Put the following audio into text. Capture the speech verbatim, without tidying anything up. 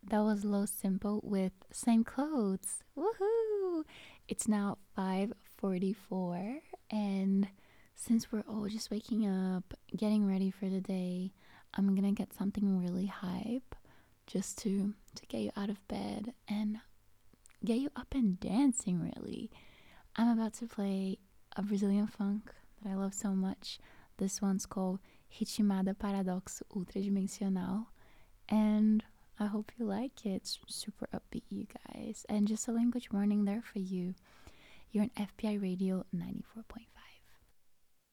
That was Low Simple with Same Clothes. Woohoo! It's now five forty-four, and since we're all just waking up, getting ready for the day, I'm gonna get something really hype just to to get you out of bed and get you up and dancing really. I'm about to play a Brazilian funk that I love so much. This one's called Ritmada Paradoxo Ultradimensional, and I hope you like it. It's super upbeat, you guys. And just a language warning there for you. You're on F B I Radio ninety-four point five.